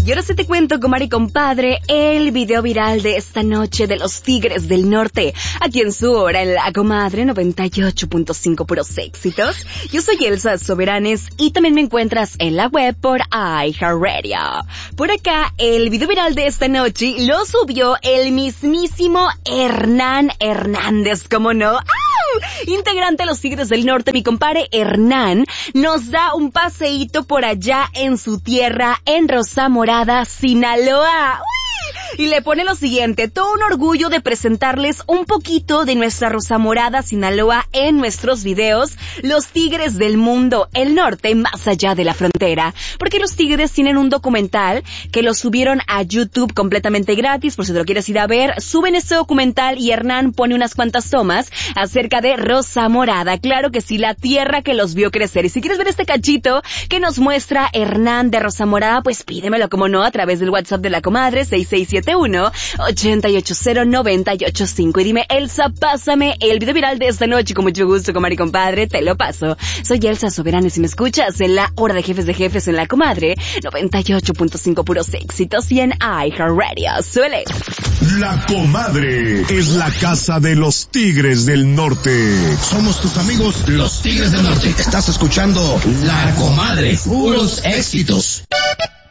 Y ahora sí te cuento, comadre y compadre, el video viral de esta noche de los Tigres del Norte, aquí en su hora, en La Comadre 98.5 puros éxitos. Yo soy Elsa Soberanes y también me encuentras en la web por iHeartRadio. Por acá, el video viral de esta noche lo subió el mismísimo Hernán Hernández, ¿cómo no? ¡Ah! Integrante de los Tigres del Norte, mi compadre Hernán nos da un paseíto por allá en su tierra, en Rosa Morada, Sinaloa. ¡Uy! Y le pone lo siguiente: todo un orgullo de presentarles un poquito de nuestra Rosa Morada, Sinaloa, en nuestros videos, los Tigres del Mundo, el norte más allá de la frontera. Porque los Tigres tienen un documental que lo subieron a YouTube completamente gratis, por si te lo quieres ir a ver. Suben este documental y Hernán pone unas cuantas tomas acerca de Rosa Morada. Claro que sí, la tierra que los vio crecer. Y si quieres ver este cachito que nos muestra Hernán de Rosa Morada, pues pídemelo, como no, a través del WhatsApp de La Comadre, 6671-880985. Y dime, Elsa, pásame el video viral de esta noche. Con mucho gusto, comadre y compadre, te lo paso. Soy Elsa Soberanes y me escuchas en la hora de jefes en La Comadre 98.5 puros éxitos y en iHeartRadio. Suele. La Comadre es la casa de los Tigres del Norte. Somos tus amigos, los Tigres del Norte. Estás escuchando La Comadre, puros éxitos.